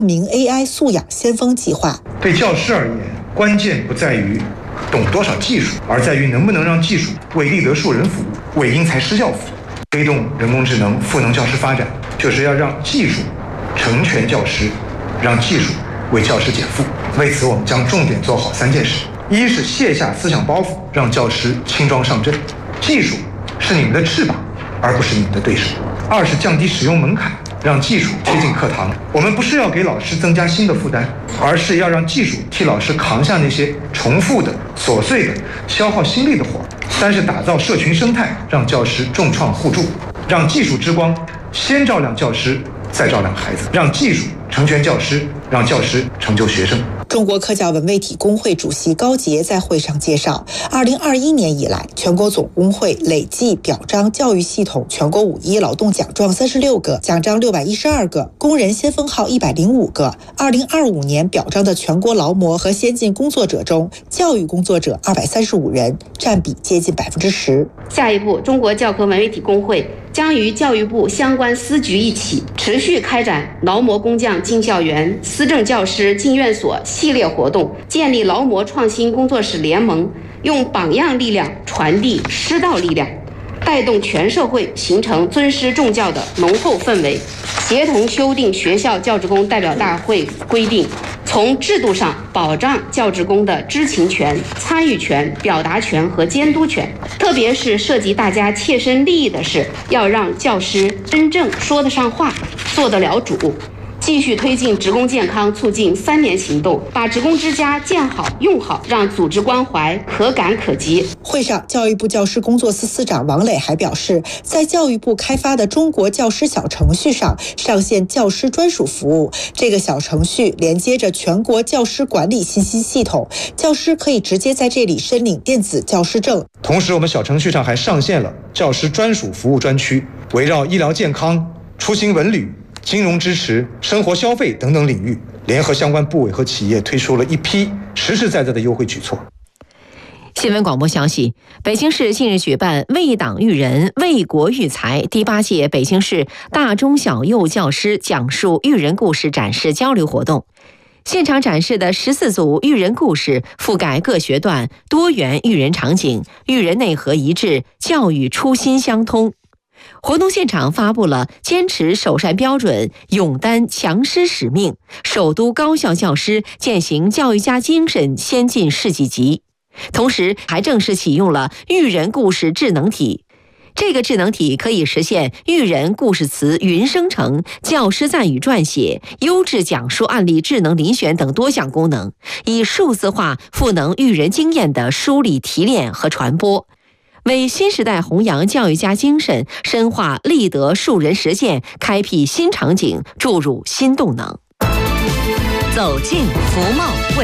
名 AI 素养先锋计划。 对教师而言，关键不在于懂多少技术，而在于能不能让技术为立德树人服务，为因材施教服务。推动人工智能赋能教师发展，就是要让技术成全教师，让技术为教师减负。为此，我们将重点做好3件事：一是卸下思想包袱，让教师轻装上阵，技术是你们的翅膀，而不是你们的对手；二是降低使用门槛，让技术贴近课堂。我们不是要给老师增加新的负担，而是要让技术替老师扛下那些重复的、琐碎的、消耗心力的活。三是打造社群生态，让教师众创互助，让技术之光先照亮教师，再照亮孩子，让技术成全教师，让教师成就学生。 中国科教文卫体工会主席高杰在会上介绍，2021年以来，全国总工会累计表彰教育系统全国5·1劳动奖状36个，奖章612个，工人先锋号105个。2025年表彰的全国劳模和先进工作者中，教育工作者235人，占比接近10%。 下一步，中国教科文卫体工会将与教育部相关司局一起，持续开展劳模工匠进校园、思政教师进院所系列活动，建立劳模创新工作室联盟，用榜样力量传递师道力量，带动全社会形成尊师重教的浓厚氛围。协同修订学校教职工代表大会规定，从制度上保障教职工的知情权、参与权、表达权和监督权，特别是涉及大家切身利益的事，要让教师真正说得上话、做得了主。继续推进职工健康促进3年行动，把职工之家建好用好，让组织关怀可感可及。 会上，教育部教师工作司司长王磊还表示，在教育部开发的中国教师小程序上上线教师专属服务。这个小程序连接着全国教师管理信息系统，教师可以直接在这里申领电子教师证。 同时，我们小程序上还上线了教师专属服务专区，围绕医疗健康、出行文旅、金融支持、生活消费等等领域，联合相关部委和企业推出了一批实实在在的优惠举措。 新闻广播消息，北京市近日举办为党育人、为国育才第8届北京市大中小幼教师讲述育人故事展示交流活动。现场展示的14组育人故事覆盖各学段，多元育人场景，育人内核一致，教育初心相通。活动现场发布了坚持首善标准、勇担强师使命、首都高校教师践行教育家精神先进事迹集，同时还正式启用了育人故事智能体。这个智能体可以实现育人故事词云生成、教师赞语撰写、优质讲述案例智能遴选等多项功能，以数字化赋能育人经验的梳理提炼和传播，为新时代弘扬教育家精神、深化立德树人实践开辟新场景注入新动能。 走进服贸会。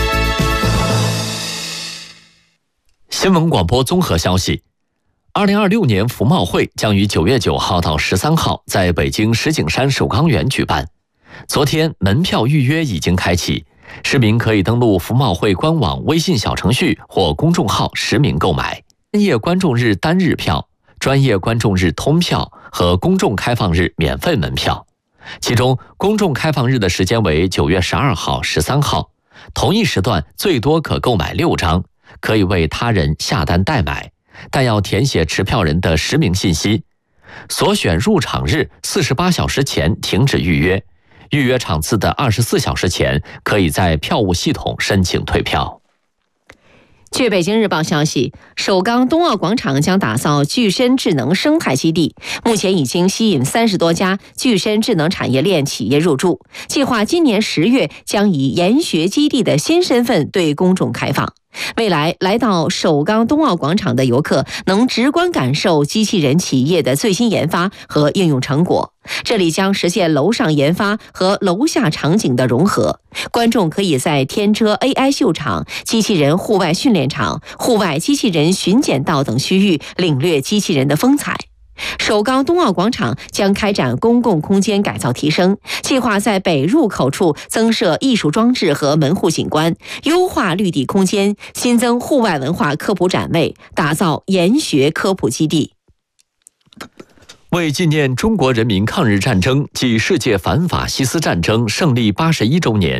新闻广播综合消息，2026年服贸会将于9月9号到13号在北京石景山首钢园举办。昨天门票预约已经开启，市民可以登录服贸会官网微信小程序或公众号实名购买专业观众日单日票、专业观众日通票和公众开放日免费门票。其中公众开放日的时间为9月12号、13号，同一时段最多可购买6张，可以为他人下单代买，但要填写持票人的实名信息。所选入场日48小时前停止预约，预约场次的24小时前可以在票务系统申请退票。 据北京日报消息，首钢冬奥广场将打造具身智能生态基地，目前已经吸引30多家具身智能产业链企业入驻，计划今年10月将以研学基地的新身份对公众开放。未来来到首钢冬奥广场的游客能直观感受机器人企业的最新研发和应用成果，这里将实现楼上研发和楼下场景的融合。观众可以在天车 AI 秀场、机器人户外训练场、户外机器人巡检道等区域领略机器人的风采。首钢冬奥广场将开展公共空间改造提升，计划在北入口处增设艺术装置和门户景观，优化绿地空间，新增户外文化科普展位，打造研学科普基地。 为纪念中国人民抗日战争暨世界反法西斯战争胜利81周年，